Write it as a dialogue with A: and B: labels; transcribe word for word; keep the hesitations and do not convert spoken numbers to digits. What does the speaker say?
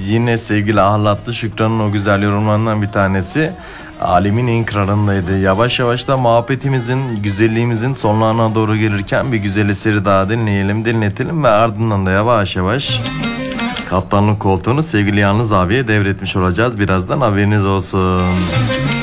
A: yine sevgili Ahlatlı Şükran'ın o güzel yorumlarından bir tanesi. Alemin en kralındaydı. Yavaş yavaş da muhabbetimizin, güzelliğimizin sonlarına doğru gelirken bir güzel eseri daha dinleyelim, dinletelim ve ardından da yavaş yavaş kaptanlık koltuğunu sevgili Yalnız abiye devretmiş olacağız. Birazdan haberiniz olsun.